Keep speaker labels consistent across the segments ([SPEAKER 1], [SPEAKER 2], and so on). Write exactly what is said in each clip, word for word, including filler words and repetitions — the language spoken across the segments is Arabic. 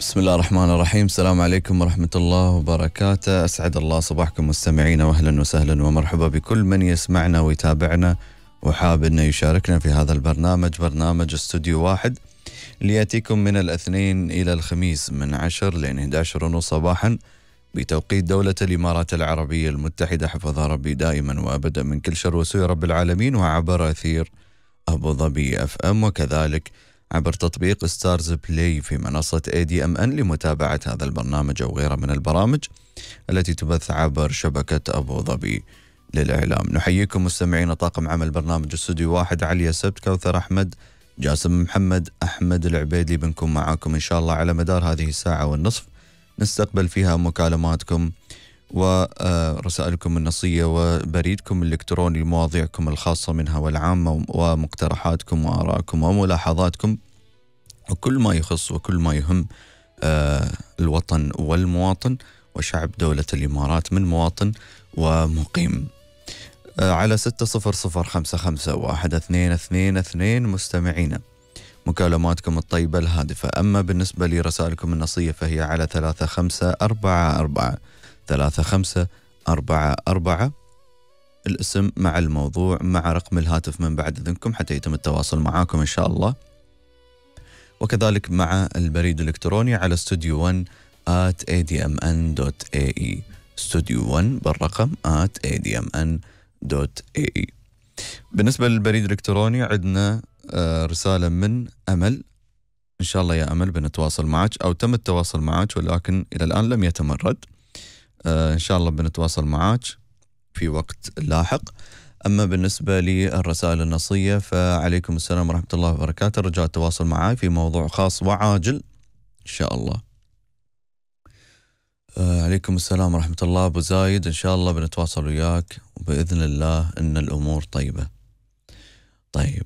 [SPEAKER 1] بسم الله الرحمن الرحيم. السلام عليكم ورحمة الله وبركاته. أسعد الله صباحكم مستمعينا، وأهلا وسهلا ومرحبا بكل من يسمعنا ويتابعنا وحاب أنه يشاركنا في هذا البرنامج، برنامج استوديو واحد اللي يأتيكم من الاثنين إلى الخميس من عشر لين إحدى عشر ونص صباحا بتوقيت دولة الإمارات العربية المتحدة، حفظها ربي دائما وأبدا من كل شر وسوء رب العالمين، وعبر أثير أبو ظبي أف أم، وكذلك عبر تطبيق ستارز بلاي في منصة اي دي ام ان لمتابعة هذا البرنامج أو غيره من البرامج التي تبث عبر شبكة أبو ظبي للإعلام. نحييكم مستمعين طاقم عمل برنامج استوديو واحد: علي السبت، كوثر أحمد، جاسم محمد، أحمد العبيدي. بنكون معاكم إن شاء الله على مدار هذه الساعة والنصف، نستقبل فيها مكالماتكم ورسائلكم النصية وبريدكم الإلكتروني، مواضيعكم الخاصة منها والعامة، ومقترحاتكم وآرائكم وملاحظاتكم، وكل ما يخص وكل ما يهم الوطن والمواطن وشعب دولة الإمارات من مواطن ومقيم. على ستة صفر صفر خمسة خمسة واحد اثنين اثنين اثنين مستمعين، مكالماتكم الطيبة الهادفة. أما بالنسبة لرسائلكم النصية فهي على ثلاثة خمسة أربعة أربعة ثلاثة خمسة أربعة أربعة، الاسم مع الموضوع مع رقم الهاتف من بعد إذنكم حتى يتم التواصل معاكم إن شاء الله، وكذلك مع البريد الإلكتروني على studio one at a d m n dot a e studio one بالرقم at a d m n dot a e. بالنسبة للبريد الإلكتروني عندنا رسالة من أمل. إن شاء الله يا أمل بنتواصل معك، أو تم التواصل معك ولكن إلى الآن لم يتم الرد. إن شاء الله بنتواصل معك في وقت لاحق. أما بالنسبة للرسائل النصية فعليكم السلام ورحمة الله وبركاته، رجاء التواصل معي في موضوع خاص وعاجل إن شاء الله. عليكم السلام ورحمة الله أبو زايد، إن شاء الله بنتواصل وياك وبإذن الله إن الأمور طيبة. طيب،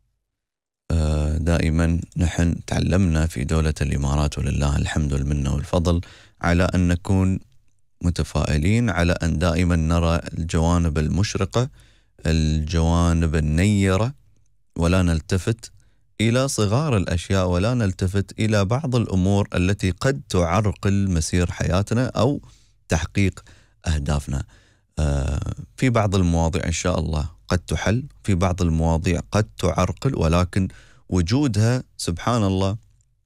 [SPEAKER 1] دائما نحن تعلمنا في دولة الإمارات ولله الحمد والمنة والفضل على أن نكون متفائلين، على أن دائما نرى الجوانب المشرقة، الجوانب النيرة، ولا نلتفت إلى صغار الأشياء، ولا نلتفت إلى بعض الأمور التي قد تعرقل مسير حياتنا أو تحقيق أهدافنا. في بعض المواضيع إن شاء الله قد تحل، في بعض المواضيع قد تعرقل، ولكن وجودها سبحان الله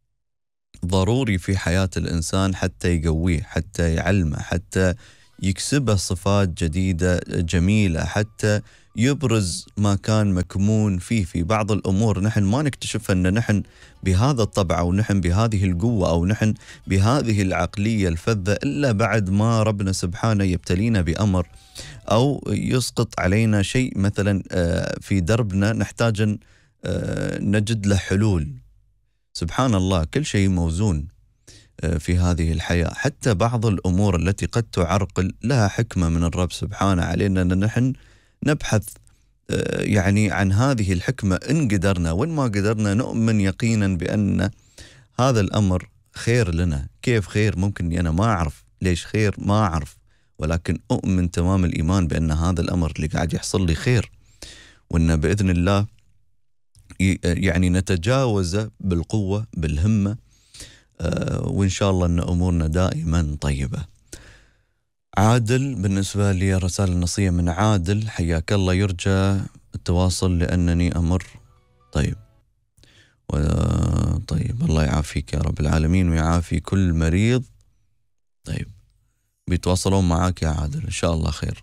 [SPEAKER 1] ضروري في حياة الإنسان حتى يقويه، حتى يعلمه، حتى يكسبه صفات جديدة جميلة، حتى يبرز ما كان مكمون فيه. في بعض الأمور نحن ما نكتشف أن نحن بهذا الطبع أو نحن بهذه القوة أو نحن بهذه العقلية الفذة إلا بعد ما ربنا سبحانه يبتلينا بأمر أو يسقط علينا شيء مثلا في دربنا نحتاج أن نجد له حلول. سبحان الله، كل شيء موزون في هذه الحياة، حتى بعض الأمور التي قد تعرقل لها حكمة من الرب سبحانه، علينا أن نحن نبحث يعني عن هذه الحكمة إن قدرنا، وإن ما قدرنا نؤمن يقينا بأن هذا الأمر خير لنا. كيف خير؟ ممكن أني أنا ما أعرف ليش خير، ما أعرف، ولكن أؤمن تمام الإيمان بأن هذا الأمر اللي قاعد يحصل لي خير، وأن بإذن الله يعني نتجاوزه بالقوة بالهمة، وإن شاء الله أن أمورنا دائما طيبة. عادل، بالنسبة لي الرسالة النصية من عادل: حياك الله، يرجى التواصل لأنني أمر. طيب و... طيب الله يعافيك يا رب العالمين ويعافي كل مريض. طيب بيتواصلون معاك يا عادل إن شاء الله خير.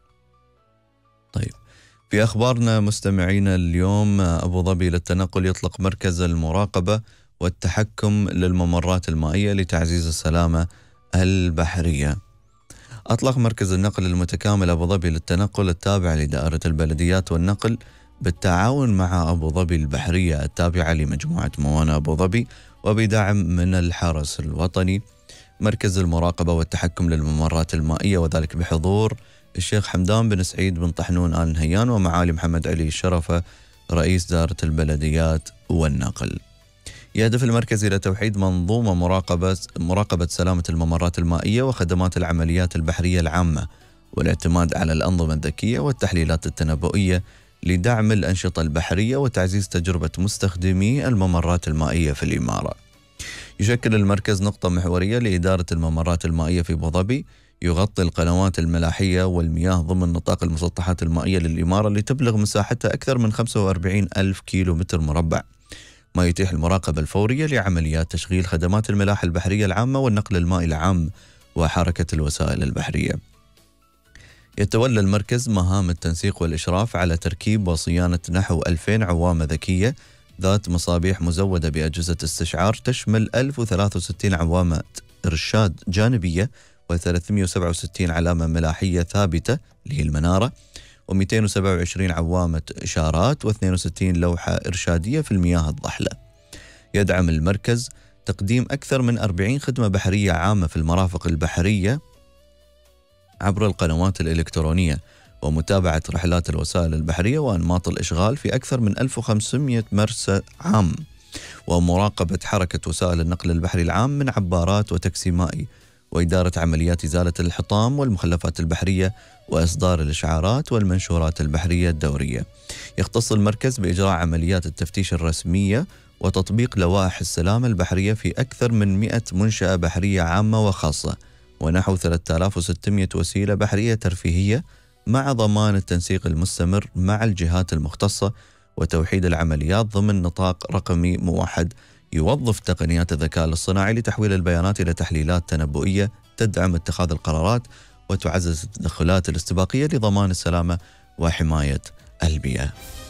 [SPEAKER 1] طيب، في أخبارنا مستمعينا اليوم: أبو ظبي للتنقل يطلق مركز المراقبة والتحكم للممرات المائية لتعزيز السلامة البحرية. أطلق مركز النقل المتكامل أبو ظبي للتنقل التابع لدائرة البلديات والنقل بالتعاون مع أبو ظبي البحرية التابعة لمجموعة موانئ أبو ظبي وبدعم من الحرس الوطني مركز المراقبة والتحكم للممرات المائية، وذلك بحضور الشيخ حمدان بن سعيد بن طحنون آل نهيان ومعالي محمد علي الشرفة رئيس دائرة البلديات والنقل. يهدف المركز إلى توحيد منظومة مراقبة مراقبة سلامة الممرات المائية وخدمات العمليات البحرية العامة، والاعتماد على الأنظمة الذكية والتحليلات التنبؤية لدعم الأنشطة البحرية وتعزيز تجربة مستخدمي الممرات المائية في الإمارة. يشكل المركز نقطة محورية لإدارة الممرات المائية في أبو ظبي، يغطي القنوات الملاحية والمياه ضمن نطاق المسطحات المائية للإمارة اللي تبلغ مساحتها أكثر من خمسة وأربعين ألف كيلو متر مربع، ما يتيح المراقبة الفورية لعمليات تشغيل خدمات الملاحة البحرية العامة والنقل المائي العام وحركة الوسائل البحرية. يتولى المركز مهام التنسيق والإشراف على تركيب وصيانة نحو ألفين عوامة ذكية ذات مصابيح مزودة بأجهزة استشعار تشمل ألف وثلاثة وستين عوامة إرشاد جانبية وثلاثمئة وسبعة وستين علامة ملاحية ثابتة اللي هي المنارة، ومئتين وسبعة وعشرين عوامة إشارات واثنين وستين لوحة إرشادية في المياه الضحلة. يدعم المركز تقديم أكثر من أربعين خدمة بحرية عامة في المرافق البحرية عبر القنوات الإلكترونية، ومتابعة رحلات الوسائل البحرية وأنماط الإشغال في أكثر من ألف وخمسمئة مرسى عام، ومراقبة حركة وسائل النقل البحري العام من عبارات وتاكسي مائي، وإدارة عمليات إزالة الحطام والمخلفات البحرية وإصدار الإشعارات والمنشورات البحرية الدورية. يختص المركز بإجراء عمليات التفتيش الرسمية وتطبيق لوائح السلامة البحرية في أكثر من مئة منشأة بحرية عامة وخاصة ونحو ثلاثة آلاف وستمئة وسيلة بحرية ترفيهية، مع ضمان التنسيق المستمر مع الجهات المختصة وتوحيد العمليات ضمن نطاق رقمي موحد يوظف تقنيات الذكاء الاصطناعي لتحويل البيانات إلى تحليلات تنبؤية تدعم اتخاذ القرارات وتعزز التدخلات الاستباقية لضمان السلامة وحماية البيئة.